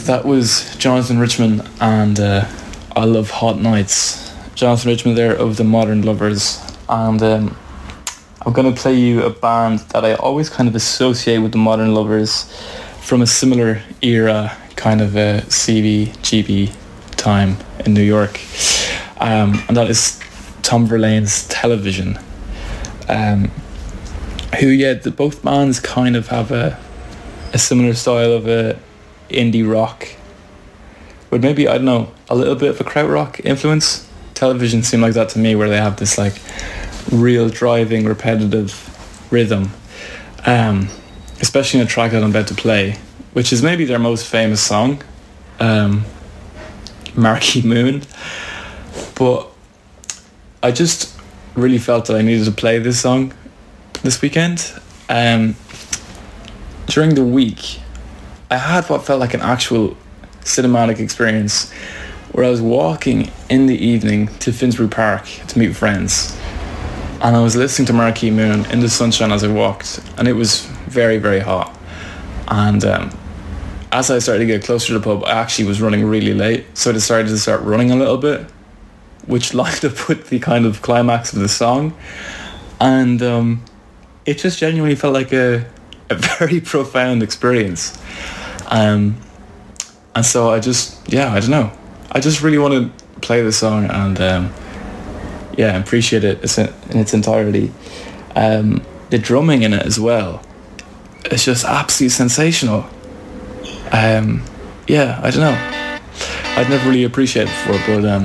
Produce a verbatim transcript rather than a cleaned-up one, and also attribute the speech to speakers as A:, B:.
A: That was Jonathan Richman and uh, I Love Hot Nights. Jonathan Richman there of the Modern Lovers. And um, I'm going to play you a band that I always kind of associate with the Modern Lovers from a similar era, kind of a C B G B time in New York. Um, and that is Tom Verlaine's Television. Um, who, yeah, the, both bands kind of have a, a similar style of a indie rock, but maybe, I don't know, a little bit of a krautrock influence. Television seem like that to me, where they have this like real driving repetitive rhythm, um, especially in a track that I'm about to play, which is maybe their most famous song, um, Marquee Moon. But I just really felt that I needed to play this song this weekend. Um, during the week I had what felt like an actual cinematic experience where I was walking in the evening to Finsbury Park to meet friends, and I was listening to Marquee Moon in the sunshine as I walked, and it was very, very hot. And um, as I started to get closer to the pub, I actually was running really late, so I decided to start running a little bit, which lined up with the kind of climax of the song. And um, it just genuinely felt like a, a very profound experience. Um, and so I just, yeah, I don't know. I just really want to play the song and, um, yeah, appreciate it in its entirety. Um, the drumming in it as well, it's just absolutely sensational. Um, yeah, I don't know. I'd never really appreciated it before, but um,